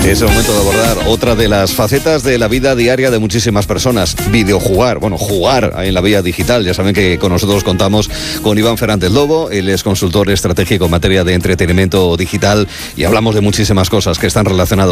Es el momento de abordar otra de las facetas de la vida diaria de muchísimas personas, videojugar, jugar en la vía digital. Ya saben que con nosotros contamos con Iván Fernández Lobo, él es consultor estratégico en materia de entretenimiento digital y hablamos de muchísimas cosas que están relacionadas